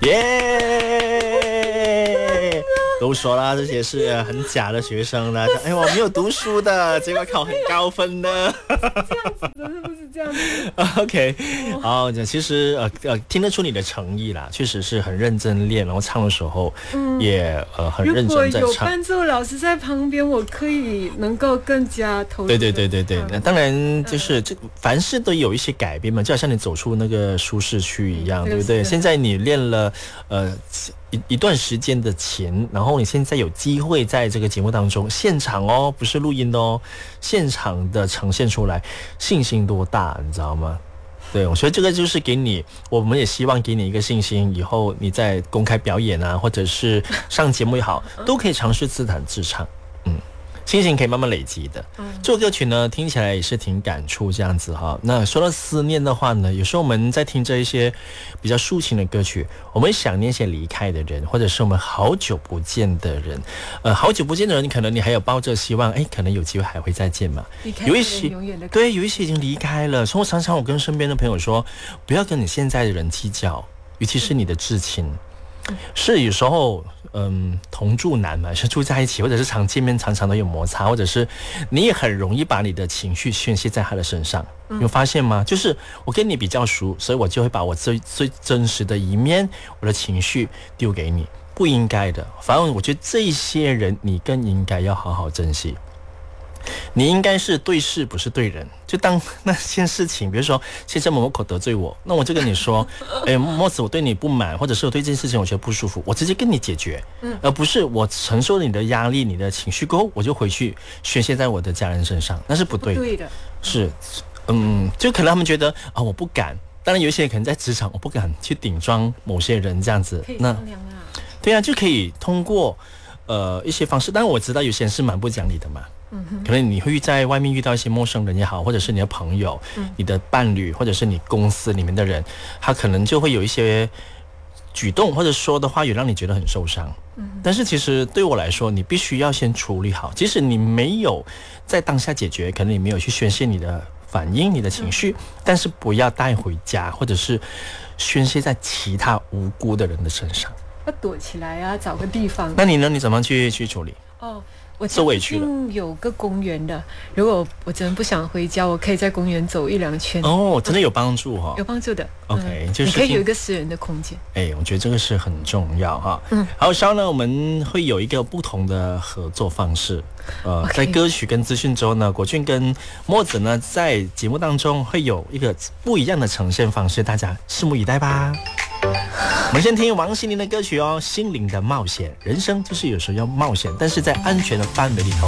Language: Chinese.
耶！都说了这些是很假的学生的，哎，我没有读书的，结果考很高分的。 这样子的，是不是这样子 ？OK， 好，其实听得出你的诚意啦，确实是很认真练，然后唱的时候也很认真在唱。 如果有伴奏老师在旁边，我可以能够更加投入。 对，那当然就是凡事都有一些改变嘛，就好像你走出那个舒适区一样，对不对？现在你练了一段时间的琴，然后你现在有机会在这个节目当中现场哦，不是录音的哦，现场的呈现出来，信心多大，你知道吗？对，我觉得这个就是给你，我们也希望给你一个信心，以后你在公开表演啊，或者是上节目也好，都可以尝试自弹自唱。心情可以慢慢累积的。这首歌曲呢，听起来也是挺感触这样子哈。那说到思念的话呢，有时候我们在听这一些比较抒情的歌曲，我们想念一些离开的人，或者是我们好久不见的人。好久不见的人，可能你还有抱着希望，可能有机会还会再见嘛。有一些对，有一些已经离开了。所以常常我跟身边的朋友说，不要跟你现在的人计较，尤其是你的至亲。是有时候同住难嘛，是住在一起，或者是常见面，常常都有摩擦，或者是你也很容易把你的情绪宣泄在他的身上。你有发现吗？就是我跟你比较熟，所以我就会把我最真实的一面，我的情绪丢给你，不应该的。反而我觉得这些人你更应该要好好珍惜。你应该是对事不是对人，就当那件事情，比如说现在某某口得罪我，那我就跟你说，莫子我对你不满，或者是我对这件事情我觉得不舒服，我直接跟你解决，而不是我承受你的压力、你的情绪过后，我就回去宣泄在我的家人身上，那是不对的。 对的， 是，就可能他们觉得我不敢，当然有一些人可能在职场我不敢去顶撞某些人这样子， 可以商量啊， 对啊，就可以通过一些方式，当然我知道有些人是蛮不讲理的嘛。可能你会在外面遇到一些陌生人也好，或者是你的朋友、你的伴侣，或者是你公司里面的人，他可能就会有一些举动或者说的话语让你觉得很受伤。但是其实对我来说，你必须要先处理好，即使你没有在当下解决，可能你没有去宣泄你的反应、你的情绪，但是不要带回家，或者是宣泄在其他无辜的人的身上。 要躲起来啊，找个地方。 那你呢？你怎么去处理？ 我最近有个公园的，如果我真的不想回家，我可以在公园走1-2圈。 真的有帮助哈， 有帮助的。 OK，就是你可以有一个私人的空间。 我觉得这个是很重要哈。好，稍后呢我们会有一个不同的合作方式。在歌曲跟资讯之后呢，国俊跟墨子呢在节目当中会有一个不一样的呈现方式，大家拭目以待吧。我们先听王心凌的歌曲哦，《心灵的冒险》。人生就是有时候要冒险，但是在安全的范围里头。